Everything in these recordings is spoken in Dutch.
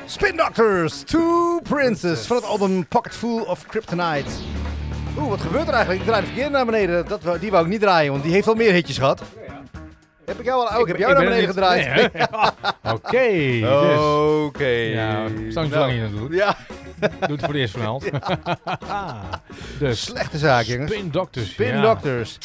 Spin Doctors, Two Princes van het album Pocket Full of Kryptonite. Wat gebeurt er eigenlijk? Ik draai de verkeerde naar beneden. Die wou ik niet draaien, want die heeft al meer hitjes gehad. Heb ik jou al ook? Heb jij naar beneden gedraaid? Nee, Oké. Oké. Ja, zou niet zo lang hier naartoe doen. Ja. Doe het voor de eerste verhaal. Dus. Slechte zaak, jongens. Spin Doctors. Spin Doctors.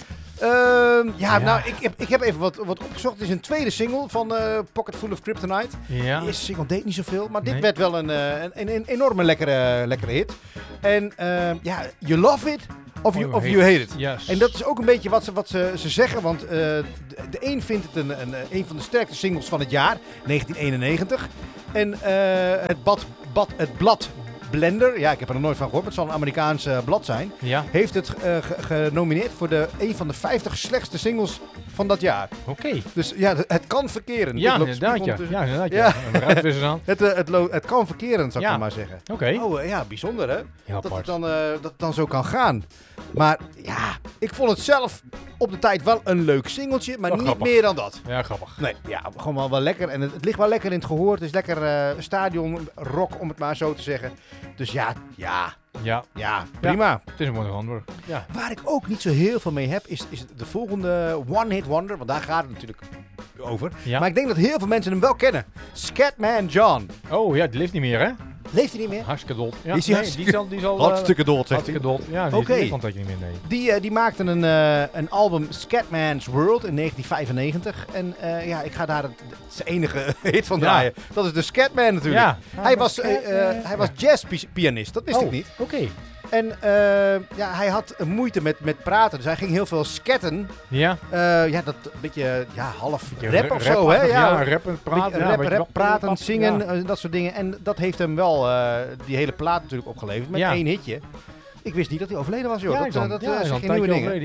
Nou, ik heb even wat opgezocht. Het is een tweede single van Pocket Full of Kryptonite. Ja. De eerste single deed niet zoveel, maar dit werd wel een enorme lekkere hit. En you love it of you hate it. Yes. En dat is ook een beetje wat ze zeggen, want de een vindt het een van de sterkste singles van het jaar, 1991. En het blad Blender, ja, ik heb er nog nooit van gehoord, maar het zal een Amerikaans blad zijn, heeft het genomineerd voor een van de 50 slechtste singles van dat jaar. Oké. Dus ja, het kan verkeren. Ja, inderdaad. Ja. Het kan verkeren, zou ik maar zeggen. Oké. Oh ja, bijzonder hè? Heel dat het dan zo kan gaan. Maar ja, ik vond het zelf op de tijd wel een leuk singeltje, maar niet grappig. meer dan dat. Ja, grappig. Nee, ja, gewoon wel lekker. En het ligt wel lekker in het gehoor. Het is lekker stadion rock, om het maar zo te zeggen. Dus ja, prima. Ja, het is een mooi antwoord. Ja. Waar ik ook niet zo heel veel mee heb, is de volgende One Hit Wonder. Want daar gaat het natuurlijk over. Ja. Maar ik denk dat heel veel mensen hem wel kennen. Scatman John. Oh ja, die leeft niet meer hè? Leeft hij niet meer? Hartstikke dood. Ja, die zal hartstikke dood, zegt hij. Hartstikke dood. Ja, die leeft al niet meer, nee. Die maakte een album Scatman's World in 1995. En ik ga daar zijn enige hit van draaien. Dat is de Scatman natuurlijk. Ja. Hij was jazzpianist, dat wist ik niet. Oké. En hij had moeite met praten, dus hij ging heel veel scatten. Ja. Dat een beetje half rap of zo, hè? Ja, rappen, praten. Rap, praten, zingen, dat soort dingen. En dat heeft hem wel die hele plaat natuurlijk opgeleverd met één hitje. Ik wist niet dat hij overleden was, joh. Ja, dat is geen nieuwe dingen.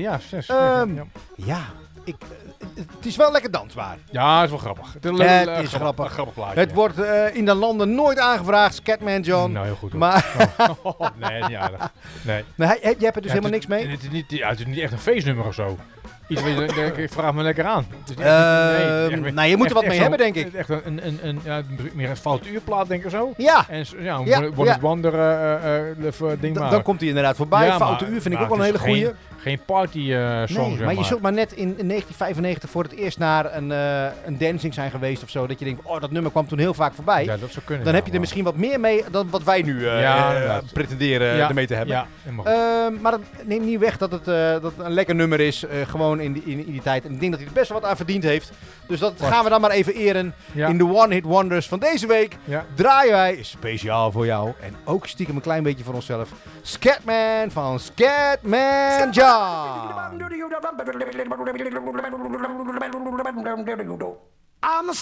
Ja, het is wel lekker dansbaar. Ja, het is wel grappig. Het is grappig. Grappig plaatje. Het wordt in de landen nooit aangevraagd, Scatman John. Nou, heel goed. Hoor. Maar nee, niet aardig. Nee. Maar jij hebt er dus helemaal niks mee? Het is niet echt een feestnummer of zo. Ik vraag me lekker aan. Je moet er wat mee hebben, denk ik. Echt meer een foute uurplaat, denk ik zo. Ja. En Wonder ding maar. Dan komt hij inderdaad voorbij. Foute uur vind ik ook wel een hele goeie. Geen party song, nee, maar je zult maar net in 1995 voor het eerst naar een dancing zijn geweest of zo. Dat je denkt, dat nummer kwam toen heel vaak voorbij. Ja, dat zou kunnen. Dan heb je er misschien wat meer mee dan wat wij nu pretenderen ermee te hebben. Ja, maar dat neemt niet weg dat het een lekker nummer is. Gewoon in die tijd. En ik denk dat hij er best wel wat aan verdiend heeft. Dus dat gaan we dan maar even eren. Ja. In de One Hit Wonders van deze week draaien wij speciaal voor jou. En ook stiekem een klein beetje voor onszelf. Scatman van Scatman John. I'm a